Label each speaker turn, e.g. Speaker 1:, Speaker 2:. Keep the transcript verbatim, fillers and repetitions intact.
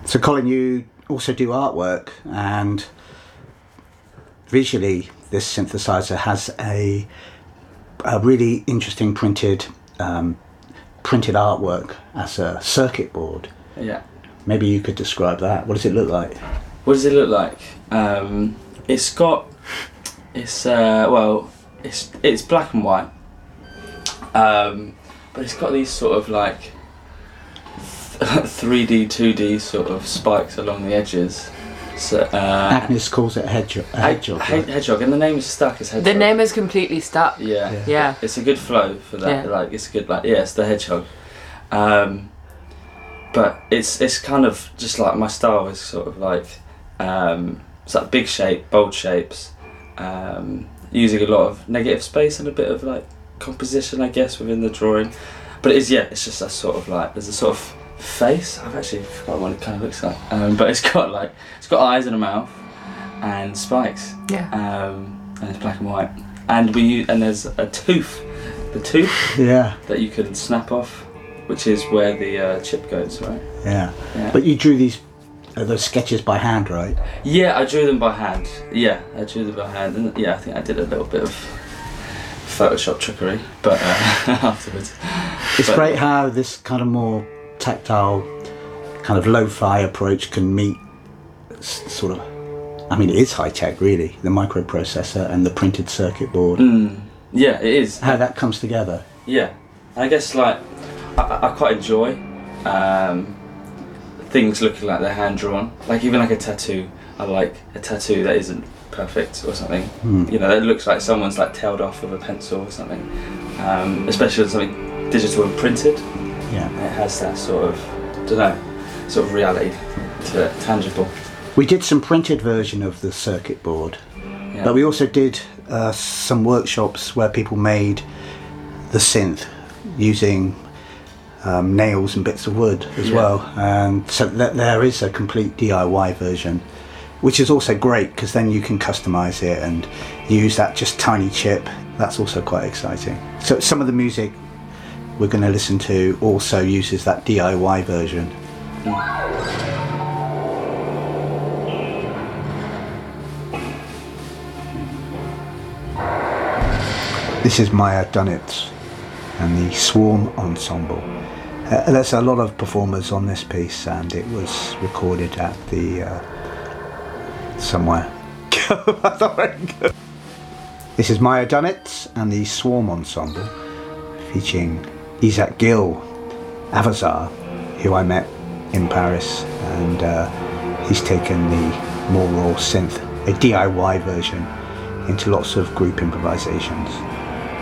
Speaker 1: So Colin, you also do artwork, and visually this synthesizer has a, a really interesting printed um, printed artwork as a circuit board.
Speaker 2: Yeah.
Speaker 1: Maybe you could describe that. What does it look like?
Speaker 2: What does it look like? Um, it's got, it's uh, well, it's it's black and white, um, but it's got these sort of like three D, two D sort of spikes along the edges. So, uh,
Speaker 1: Agnes calls it a hedgehog. A hedgehog,
Speaker 2: he-
Speaker 1: right?
Speaker 2: hedgehog, and the name is stuck as hedgehog.
Speaker 3: The name is completely stuck.
Speaker 2: Yeah.
Speaker 1: Yeah.
Speaker 3: Yeah.
Speaker 2: It's a good flow for that.
Speaker 3: Yeah.
Speaker 2: Like it's a good like yeah, it's the hedgehog. Um, but it's it's kind of just like my style is sort of like um, it's like big shape, bold shapes, um, using a lot of negative space and a bit of like composition, I guess, within the drawing. But it is yeah, it's just a sort of like there's a sort of face. I've actually forgotten what it kind of looks like. Um, but it's got like it's got eyes and a mouth and spikes.
Speaker 3: Yeah.
Speaker 2: Um, and it's black and white. And we use, and there's a tooth, the tooth
Speaker 1: Yeah,
Speaker 2: that you can snap off, which is where the uh, chip goes, right?
Speaker 1: yeah.
Speaker 2: Yeah.
Speaker 1: But you drew these uh, those sketches by hand, right?
Speaker 2: Yeah, I drew them by hand. Yeah, I drew them by hand, and yeah, I think I did a little bit of Photoshop trickery, but uh, afterwards.
Speaker 1: It's
Speaker 2: But-
Speaker 1: great how this kind of more tactile, kind of lo-fi approach can meet s- sort of, I mean, it is high-tech, really, the microprocessor and the printed circuit board.
Speaker 2: Mm, yeah, it is.
Speaker 1: How that comes together.
Speaker 2: Yeah, I guess like I, I quite enjoy um, things looking like they're hand drawn. Like even like a tattoo, I like a tattoo that isn't perfect or something.
Speaker 1: Mm.
Speaker 2: You know, that looks like someone's like tailed off with a pencil or something. Um, especially with something digital and printed,
Speaker 1: Yeah.
Speaker 2: it has that sort of, don't know, sort of reality to it, tangible.
Speaker 1: We did some printed version of the circuit board,
Speaker 2: Yeah.
Speaker 1: but we also did uh, some workshops where people made the synth using um, nails and bits of wood as
Speaker 2: Yeah.
Speaker 1: well, and so th- there is a complete D I Y version, which is also great because then you can customize it and use that just tiny chip. That's also quite exciting. So some of the music we're going to listen to also uses that D I Y version. This is Maya Dunnett and the Swarm Ensemble. Uh, there's a lot of performers on this piece, and it was recorded at the uh, somewhere. This is Maya Dunnett and the Swarm Ensemble, featuring Isaac Gill, Avazar, who I met in Paris, and uh, he's taken the more raw synth, a D I Y version, into lots of group improvisations.